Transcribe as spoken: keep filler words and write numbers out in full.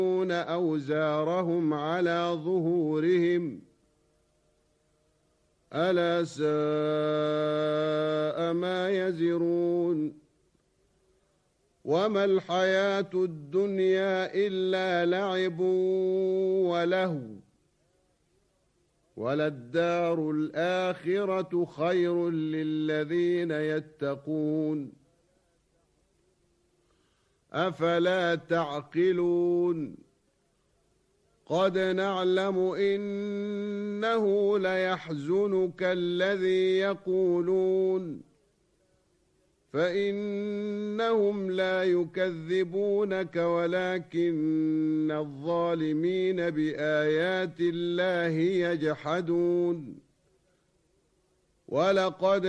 أوزارهم على ظهورهم ألا ساء ما يزرون وما الحياة الدنيا إلا لعب ولهو وللدار الآخرة خير للذين يتقون أفلا تعقلون قد نعلم إنه ليحزنك الذي يقولون فإنهم لا يكذبونك ولكن الظالمين بآيات الله يجحدون ولقد